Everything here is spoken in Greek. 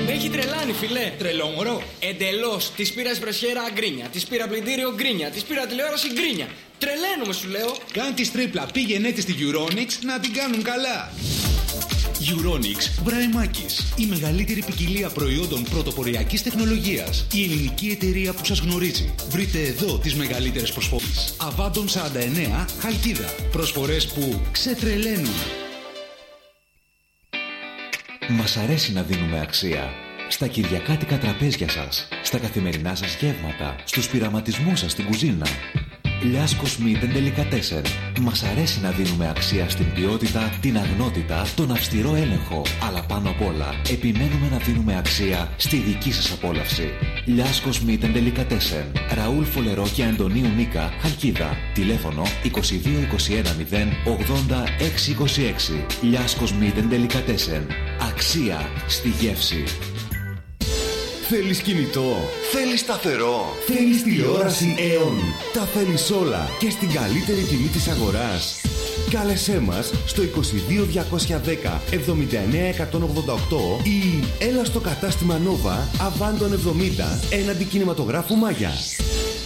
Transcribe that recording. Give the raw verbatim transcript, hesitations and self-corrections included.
Με έχει τρελάνει, φιλέ. Τρελό μωρό. Εντελώς. Της πήρα εσπρεσιέρα γκρίνια. Της πήρα πλυντήριο γκρίνια. Της πήρα τηλεόραση γκρίνια. Τρελαίνουμε, σου λέω. Κάν τη τρίπλα, πήγαινε τη στη Euronics να την κάνουν καλά. Euronics Βραϊμάκης. Η μεγαλύτερη ποικιλία προϊόντων πρωτοποριακής τεχνολογίας. Η ελληνική εταιρεία που σας γνωρίζει. Βρείτε εδώ τις μεγαλύτερες προσφορές. Αβάντων σαράντα εννέα, Χαλκίδα. Προσφορές που ξετρελαίνουν. Μας αρέσει να δίνουμε αξία. Στα κυριακάτικα τραπέζια σας, στα καθημερινά σας γεύματα, στους πειραματισμούς σας στην κουζίνα. Λιάσκος Meat and Delicatessen. Μας αρέσει να δίνουμε αξία στην ποιότητα, την αγνότητα, τον αυστηρό έλεγχο. Αλλά πάνω απ' όλα, επιμένουμε να δίνουμε αξία στη δική σας απόλαυση. Λιάσκος Meat and Delicatessen. Ραούλ Φολερό και Αντωνίου Νίκα, Χαλκίδα. Τηλέφωνο είκοσι δύο είκοσι ένα μηδέν ογδόντα έξι είκοσι έξι. Λιάσκος Meat and Delicatessen. Αξία στη γεύση. Θέλεις κινητό, θέλεις σταθερό, θέλεις τηλεόραση Aeon. Τα θέλεις όλα και στην καλύτερη τιμή της αγοράς. Κάλεσέ μας στο είκοσι δύο διακόσια δέκα εβδομήντα εννέα εκατόν ογδόντα οκτώ ή έλα στο κατάστημα Nova Αβάντων εβδομήντα έναντι κινηματογράφου Μάγια.